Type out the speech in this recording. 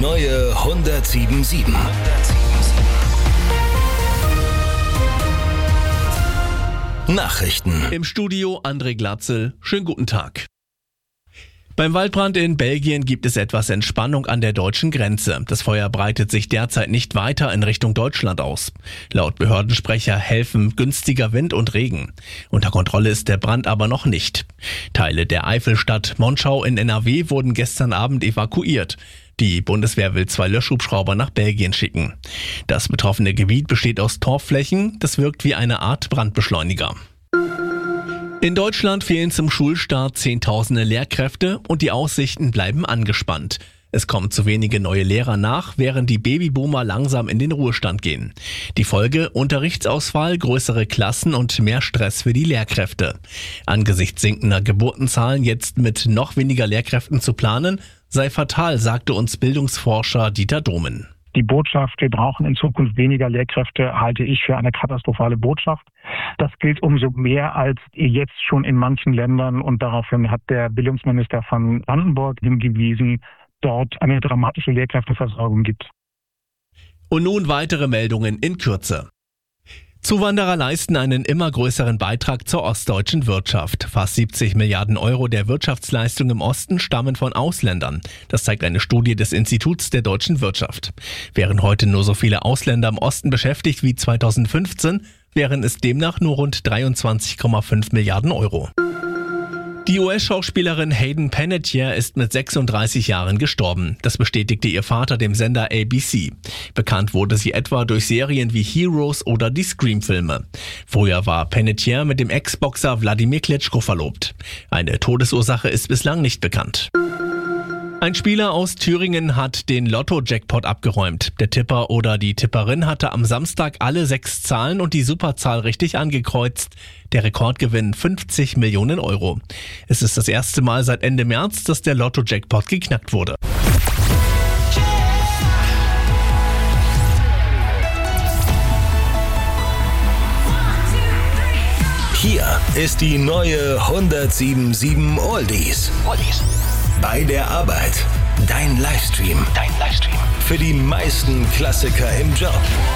neue 107.7. Nachrichten. Im Studio André Glatzel. Schönen guten Tag. Beim Waldbrand in Belgien gibt es etwas Entspannung an der deutschen Grenze. Das Feuer breitet sich derzeit nicht weiter in Richtung Deutschland aus. Laut Behördensprecher helfen günstiger Wind und Regen. Unter Kontrolle ist der Brand aber noch nicht. Teile der Eifelstadt Monschau in NRW wurden gestern Abend evakuiert. Die Bundeswehr will 2 Löschhubschrauber nach Belgien schicken. Das betroffene Gebiet besteht aus Torfflächen. Das wirkt wie eine Art Brandbeschleuniger. In Deutschland fehlen zum Schulstart Zehntausende Lehrkräfte und die Aussichten bleiben angespannt. Es kommen zu wenige neue Lehrer nach, während die Babyboomer langsam in den Ruhestand gehen. Die Folge: Unterrichtsausfall, größere Klassen und mehr Stress für die Lehrkräfte. Angesichts sinkender Geburtenzahlen jetzt mit noch weniger Lehrkräften zu planen, sei fatal, sagte uns Bildungsforscher Dieter Domen. Die Botschaft, wir brauchen in Zukunft weniger Lehrkräfte, halte ich für eine katastrophale Botschaft. Das gilt umso mehr als jetzt schon in manchen Ländern, und daraufhin hat der Bildungsminister von Brandenburg hingewiesen, dort eine dramatische Lehrkräfteversorgung gibt. Und nun weitere Meldungen in Kürze. Zuwanderer leisten einen immer größeren Beitrag zur ostdeutschen Wirtschaft. Fast 70 Milliarden Euro der Wirtschaftsleistung im Osten stammen von Ausländern. Das zeigt eine Studie des Instituts der deutschen Wirtschaft. Wären heute nur so viele Ausländer im Osten beschäftigt wie 2015, wären es demnach nur rund 23,5 Milliarden Euro. Die US-Schauspielerin Hayden Panettiere ist mit 36 Jahren gestorben. Das bestätigte ihr Vater dem Sender ABC. Bekannt wurde sie etwa durch Serien wie Heroes oder die Scream-Filme. Früher war Panettiere mit dem Ex-Boxer Wladimir Klitschko verlobt. Eine Todesursache ist bislang nicht bekannt. Ein Spieler aus Thüringen hat den Lotto-Jackpot abgeräumt. Der Tipper oder die Tipperin hatte am Samstag alle 6 Zahlen und die Superzahl richtig angekreuzt. Der Rekordgewinn 50 Millionen Euro. Es ist das erste Mal seit Ende März, dass der Lotto-Jackpot geknackt wurde. Hier ist die neue 107.7 Oldies. Bei der Arbeit. Dein Livestream. Für die meisten Klassiker im Job.